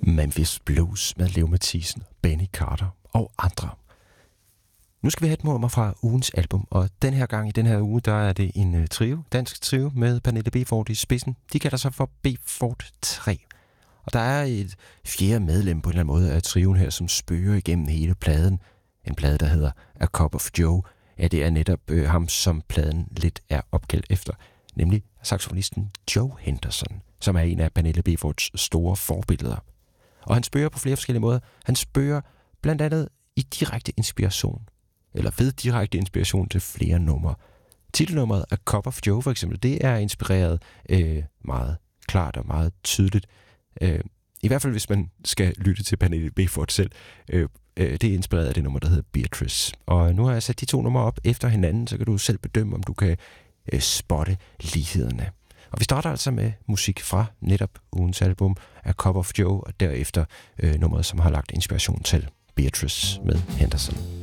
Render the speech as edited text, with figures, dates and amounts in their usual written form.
Memphis Blues med Leo Mathisen, Benny Carter og andre. Nu skal vi have et nummer fra ugens album, og den her gang i den her uge, der er det en dansk trio med Pernille Befort i spidsen. De kalder sig for Befort 3. Og der er et fjerde medlem på en eller anden måde af trioen her, som spøger igennem hele pladen. En plade, der hedder A Cup of Joe. Ja, det er netop ham, som pladen lidt er opkaldt efter, nemlig saxofonisten Joe Henderson, som er en af Pernille Beforts store forbilleder. Og han spørger på flere forskellige måder. Han spørger blandt andet i direkte inspiration, eller ved direkte inspiration til flere numre. Titelnummeret A Cup of Joe for eksempel, det er inspireret meget klart og meget tydeligt. I hvert fald hvis man skal lytte til Pernille Befort selv. Det er inspireret af det nummer, der hedder Beatrice. Og nu har jeg sat de to numre op efter hinanden, så kan du selv bedømme, om du kan spotte lighederne. Og vi starter altså med musik fra netop ugens album A Cup of Joe, og derefter nummeret, som har lagt inspiration til Beatrice med Henderson.